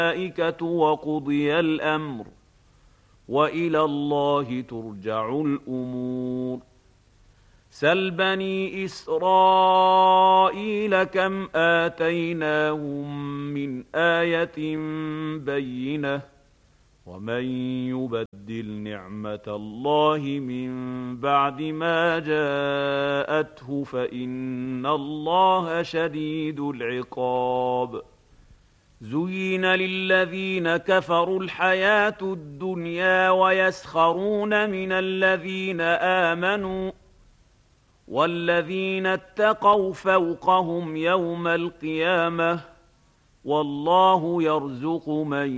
الملائكة وقضي الأمر وإلى الله ترجع الأمور. سل بني إسرائيل كم آتيناهم من آية بينة ومن يبدل نعمة الله من بعد ما جاءته فإن الله شديد العقاب. زين للذين كفروا الحياة الدنيا ويسخرون من الذين آمنوا والذين اتقوا فوقهم يوم القيامة والله يرزق من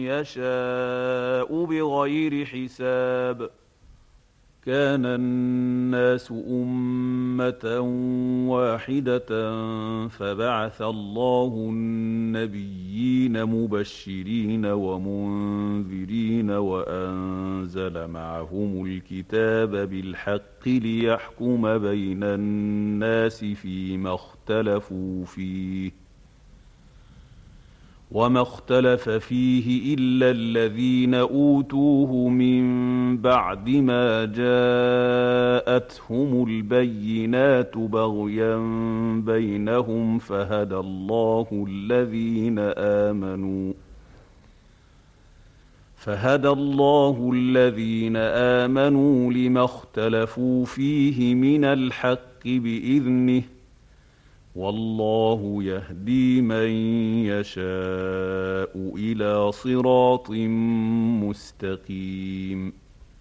يشاء بغير حساب. كان الناس أمة واحدة فبعث الله النبيين مبشرين ومنذرين وأنزل معهم الكتاب بالحق ليحكم بين الناس فيما اختلفوا فيه وما اختلف فيه إلا الذين أوتوه من بعد ما جاءتهم البينات بغيا بينهم فهدى الله الذين آمنوا لما اختلفوا فيه من الحق بإذنه والله يهدي من يشاء إلى صراط مستقيم.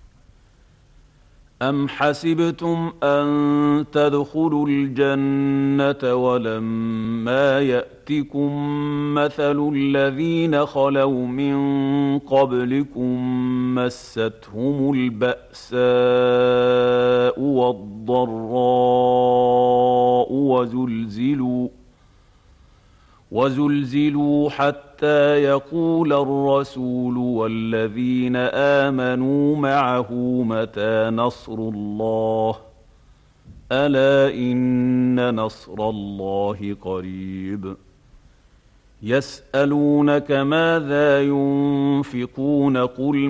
أم حسبتم أن تدخلوا الجنة ولما يأتكم مثل الذين خلوا من قبلكم مستهم البأساء والضراء وزلزلوا حتى يقول الرسول والذين آمنوا معه متى نصر الله ألا إن نصر الله قريب. يسألونك ماذا ينفقون قل